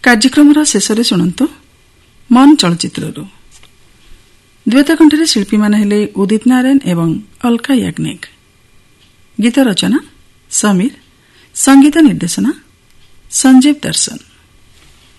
କାର୍ଯ୍ୟକ୍ରମର ଶେଷରେ ଶୁଣନ୍ତୁ ମନ୍ ଚଳଚ୍ଚିତ୍ରରୁ ଦ୍ୱୈତ କଣ୍ଠରେ ଶିଳ୍ପୀମାନେ ହେଲେ ଉଦିତ ନାରାୟଣ ଏବଂ ଅଲକା ୟାଗ୍ନିକ। ଗୀତ ରଚନା ସମୀର, ସଙ୍ଗୀତ ନିର୍ଦ୍ଦେଶନା ସଞ୍ଜୀବ ଦର୍ଶନ।